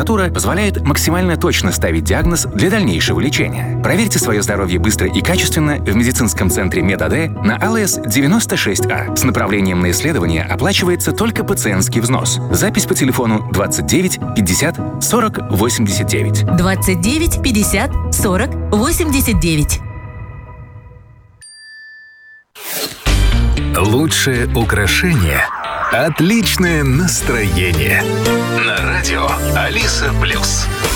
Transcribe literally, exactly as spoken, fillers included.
аппаратура позволяет максимально точно ставить диагноз для дальнейшего лечения. Проверьте свое здоровье быстро и качественно в медицинском центре МедАД на АЛС девяносто шесть А. С направлением на исследование оплачивается только пациентский взнос. Запись по телефону двадцать девять пятьдесят сорок восемьдесят девять. двадцать девять пятьдесят сорок восемьдесят девять. Лучшее украшение – отличное настроение. На радио Алиса Плюс.